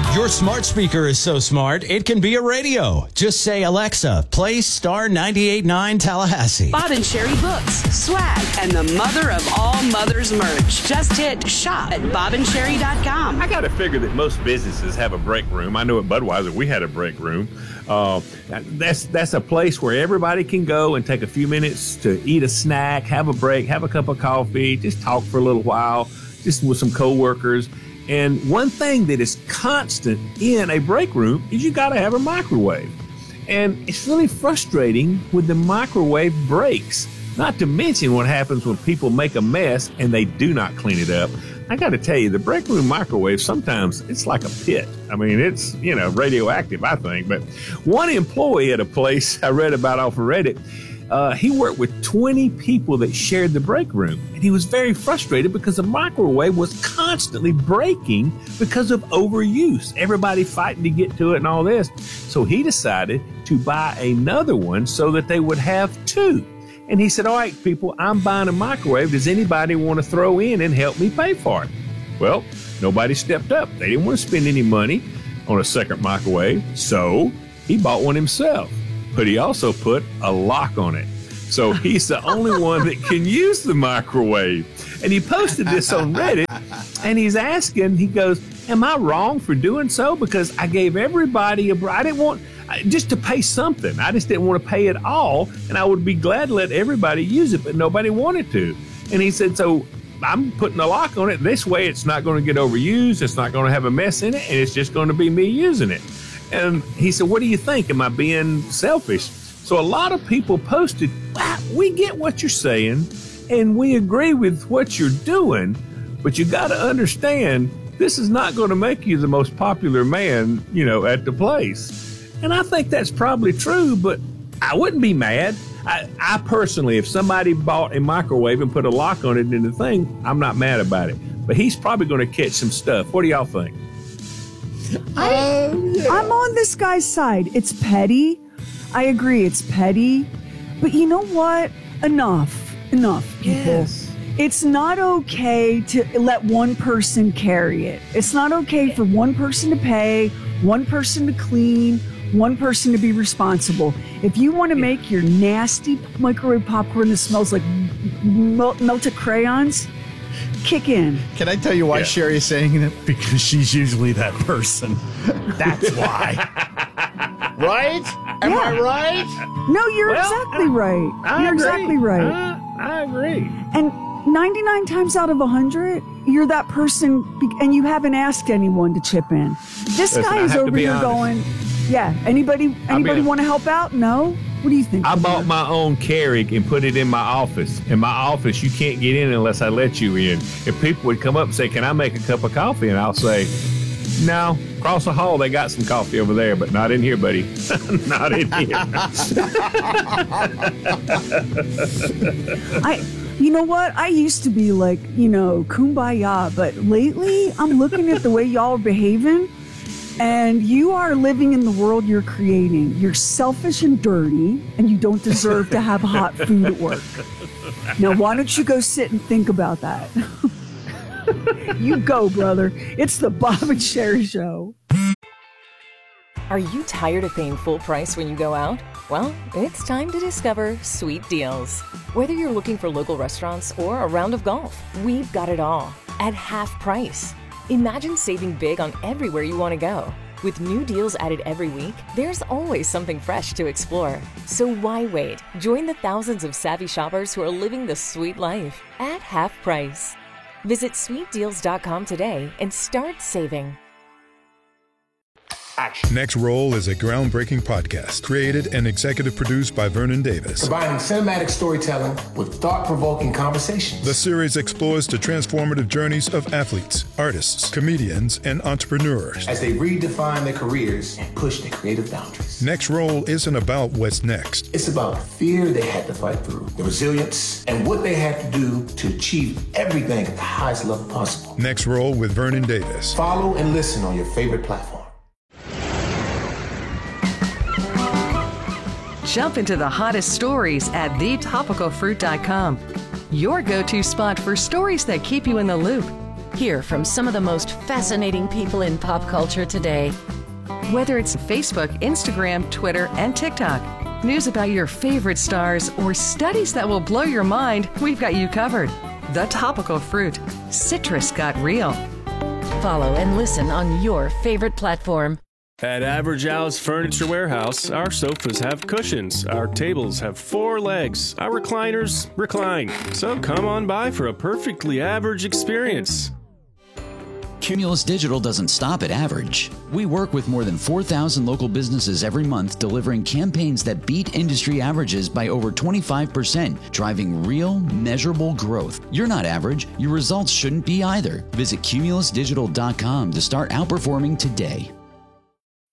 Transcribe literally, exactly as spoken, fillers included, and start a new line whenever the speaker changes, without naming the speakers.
Your smart speaker is so smart, it can be a radio. Just say, Alexa, play Star ninety-eight point nine Tallahassee.
Bob and Sherry books, swag, and the mother of all mothers merch. Just hit shop at bob and sherry dot com.
I got to figure that most businesses have a break room. I know at Budweiser we had a break room. Uh, that's that's a place where everybody can go and take a few minutes to eat a snack, have a break, have a cup of coffee, just talk for a little while, just with some coworkers. And one thing that is constant in a break room is you got to have a microwave. And it's really frustrating when the microwave breaks, not to mention what happens when people make a mess and they do not clean it up. I got to tell you, the break room microwave, sometimes it's like a pit. I mean, it's, you know, radioactive, I think. But one employee at a place I read about off of Reddit, Uh, he worked with twenty people that shared the break room, and he was very frustrated because the microwave was constantly breaking because of overuse. Everybody fighting to get to it and all this. So he decided to buy another one so that they would have two. And he said, all right, people, I'm buying a microwave. Does anybody want to throw in and help me pay for it? Well, nobody stepped up. They didn't want to spend any money on a second microwave, so he bought one himself. But he also put a lock on it. So he's the only one that can use the microwave. And he posted this on Reddit, and he's asking, he goes, am I wrong for doing so? Because I gave everybody a, I didn't want, just to pay something. I just didn't want to pay it all, and I would be glad to let everybody use it, but nobody wanted to. And he said, so I'm putting a lock on it. This way it's not going to get overused, it's not going to have a mess in it, and it's just going to be me using it. And he said, what do you think? Am I being selfish? So a lot of people posted, wow, we get what you're saying, and we agree with what you're doing, but you got to understand, this is not going to make you the most popular man, you know, at the place. And I think that's probably true, but I wouldn't be mad. I, I personally, if somebody bought a microwave and put a lock on it in the thing, I'm not mad about it. But he's probably going to catch some stuff. What do y'all think?
I, um, yeah. I'm on this guy's side. It's petty. I agree, it's petty. But you know what? Enough. Enough, people. Yes. It's not okay to let one person carry it. It's not okay for one person to pay, one person to clean, one person to be responsible. If you want to make your nasty microwave popcorn that smells like mel- melted crayons, kick in.
Can I tell you why
yeah.
Sherry is saying it? Because she's usually that person. That's why. Right? Am yeah. I right?
No, you're well,
I,
exactly right.
I
you're
agree.
exactly right.
I, I agree.
And ninety-nine times out of one hundred, you're that person, and you haven't asked anyone to chip in. This
Listen,
guy is over here honest. going, yeah, anybody anybody want to help out? No? What do you think?
I bought my own Keurig and put it in my office. In my office, you can't get in unless I let you in. If people would come up and say, can I make a cup of coffee? And I'll say, no, across the hall, they got some coffee over there, but not in here, buddy. Not in here.
I, you know what? I used to be like, you know, kumbaya, but lately I'm looking at the way y'all are behaving, and you are living in the world you're creating. You're selfish and dirty, and you don't deserve to have hot food at work. Now, why don't you go sit and think about that? You go, brother. It's the Bob and Sherry Show.
Are you tired of paying full price when you go out? Well, it's time to discover Sweet Deals. Whether you're looking for local restaurants or a round of golf, we've got it all at half price. Imagine saving big on everywhere you want to go. With new deals added every week, there's always something fresh to explore. So why wait? Join the thousands of savvy shoppers who are living the sweet life at half price. Visit sweet deals dot com today and start saving.
Action. Next Roll is a groundbreaking podcast created and executive produced by Vernon Davis.
Combining cinematic storytelling with thought-provoking conversations.
The series explores the transformative journeys of athletes, artists, comedians, and entrepreneurs
as they redefine their careers and push their creative boundaries.
Next Roll isn't about what's next.
It's about the fear they had to fight through, the resilience, and what they had to do to achieve everything at the highest level possible.
Next Roll with Vernon Davis.
Follow and listen on your favorite platform.
Jump into the hottest stories at the topical fruit dot com. Your go-to spot for stories that keep you in the loop. Hear from some of the most fascinating people in pop culture today. Whether it's Facebook, Instagram, Twitter, and TikTok, news about your favorite stars, or studies that will blow your mind, we've got you covered. The Topical Fruit. Citrus got real. Follow and listen on your favorite platform.
At Average Al's Furniture Warehouse, our sofas have cushions, our tables have four legs, our recliners recline. So come on by for a perfectly average experience.
Cumulus Digital doesn't stop at average. We work with more than four thousand local businesses every month, delivering campaigns that beat industry averages by over twenty-five percent, driving real, measurable growth. You're not average. Your results shouldn't be either. Visit cumulus digital dot com to start outperforming today.